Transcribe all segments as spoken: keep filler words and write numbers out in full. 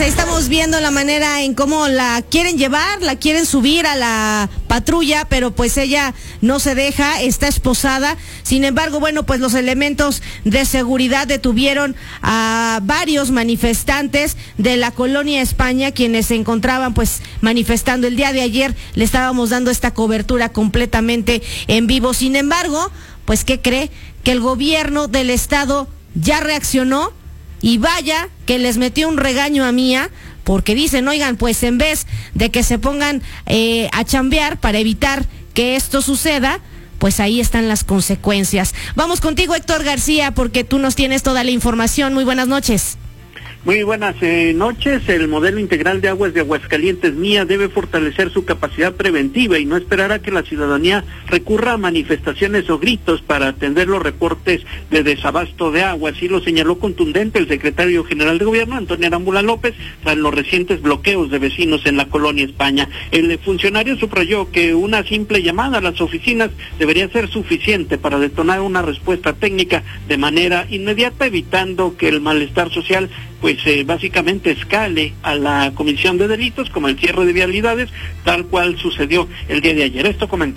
ahí estamos viendo la manera en cómo la quieren llevar, la quieren subir a la patrulla, pero pues ella no se deja, está esposada. Sin embargo, bueno, pues los elementos de seguridad detuvieron a varios manifestantes de la colonia España, quienes se encontraban pues manifestando el día de ayer. Le estábamos dando esta cobertura completamente en vivo. Sin embargo, pues ¿qué cree? Que el gobierno del estado ya reaccionó. Y vaya que les metió un regaño a Mía, porque dicen, oigan, pues en vez de que se pongan eh, a chambear para evitar que esto suceda, pues ahí están las consecuencias. Vamos contigo, Héctor García, porque tú nos tienes toda la información. Muy buenas noches. Muy buenas eh, noches. El modelo integral de aguas de Aguascalientes, Mía, debe fortalecer su capacidad preventiva y no esperar a que la ciudadanía recurra a manifestaciones o gritos para atender los reportes de desabasto de agua. Así lo señaló contundente el secretario general de gobierno, Antonio Arámbula López, tras los recientes bloqueos de vecinos en la colonia España. El funcionario subrayó que una simple llamada a las oficinas debería ser suficiente para detonar una respuesta técnica de manera inmediata, evitando que el malestar social pues eh, básicamente escale a la comisión de delitos como el cierre de vialidades, tal cual sucedió el día de ayer. Esto comentó.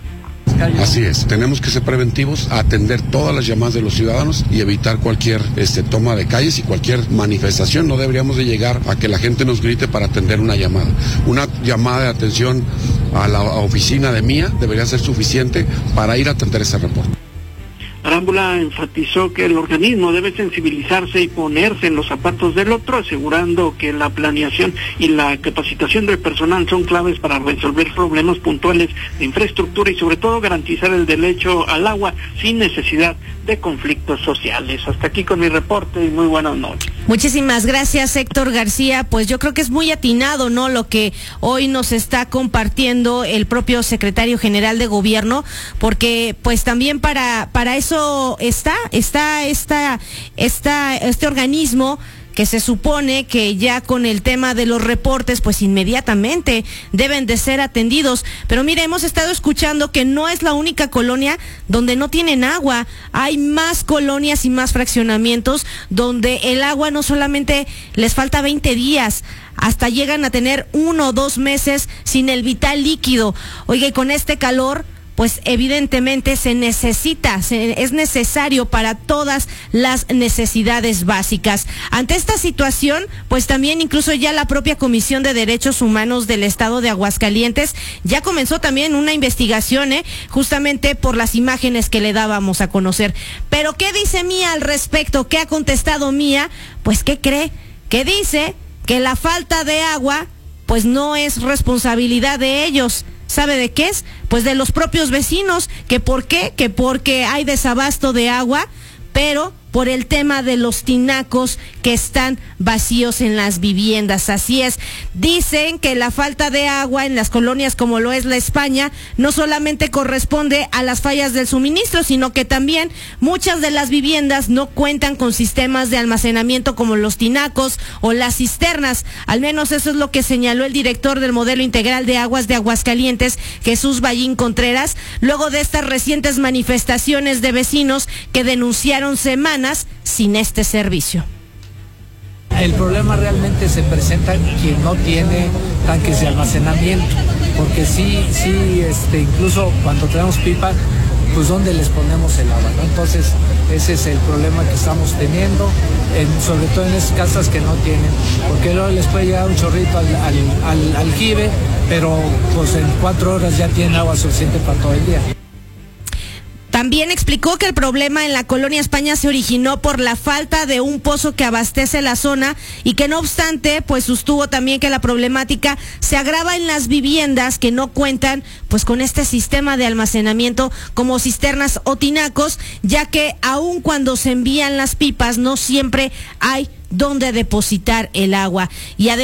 Así es, tenemos que ser preventivos, atender todas las llamadas de los ciudadanos y evitar cualquier este, toma de calles y cualquier manifestación. No deberíamos de llegar a que la gente nos grite para atender una llamada. Una llamada de atención a la oficina de Mía debería ser suficiente para ir a atender ese reporte. Arámbula enfatizó que el organismo debe sensibilizarse y ponerse en los zapatos del otro, asegurando que la planeación y la capacitación del personal son claves para resolver problemas puntuales de infraestructura y sobre todo garantizar el derecho al agua sin necesidad de conflictos sociales. Hasta aquí con mi reporte y muy buenas noches. Muchísimas gracias, Héctor García. Pues yo creo que es muy atinado, ¿no?, lo que hoy nos está compartiendo el propio secretario general de gobierno, porque pues también para para eso está está está está este organismo que se supone que ya con el tema de los reportes, pues inmediatamente deben de ser atendidos. Pero mire, hemos estado escuchando que no es la única colonia donde no tienen agua. Hay más colonias y más fraccionamientos donde el agua no solamente les falta veinte días, hasta llegan a tener uno o dos meses sin el vital líquido. Oiga, y con este calor, pues evidentemente se necesita, se, es necesario para todas las necesidades básicas. Ante esta situación, pues también incluso ya la propia Comisión de Derechos Humanos del Estado de Aguascalientes ya comenzó también una investigación, ¿eh? justamente por las imágenes que le dábamos a conocer. Pero ¿qué dice Mía al respecto? ¿Qué ha contestado Mía? Pues ¿qué cree? Que dice que la falta de agua pues no es responsabilidad de ellos. ¿Sabe de qué es? Pues de los propios vecinos. ¿Que por qué? Que porque hay desabasto de agua, pero por el tema de los tinacos que están vacíos en las viviendas. Así es. Dicen que la falta de agua en las colonias como lo es la España no solamente corresponde a las fallas del suministro, sino que también muchas de las viviendas no cuentan con sistemas de almacenamiento como los tinacos o las cisternas. Al menos eso es lo que señaló el director del modelo integral de aguas de Aguascalientes, Jesús Ballín Contreras, luego de estas recientes manifestaciones de vecinos que denunciaron semanas sin este servicio. El problema realmente se presenta quien no tiene tanques de almacenamiento, porque sí, sí, este, incluso cuando tenemos pipa, pues ¿dónde les ponemos el agua, ¿no? Entonces ese es el problema que estamos teniendo, en, sobre todo en esas casas que no tienen, porque luego les puede llegar un chorrito al, al, al aljibe, pero pues en cuatro horas ya tienen agua suficiente para todo el día. También explicó que el problema en la colonia España se originó por la falta de un pozo que abastece la zona y que no obstante, pues sostuvo también que la problemática se agrava en las viviendas que no cuentan pues con este sistema de almacenamiento como cisternas o tinacos, ya que aun cuando se envían las pipas no siempre hay donde depositar el agua. Y además